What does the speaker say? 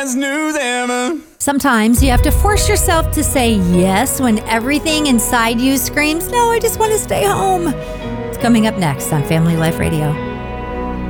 always knew them. Sometimes you have to force yourself to say yes when everything inside you screams, no, I just want to stay home. It's coming up next on Family Life Radio.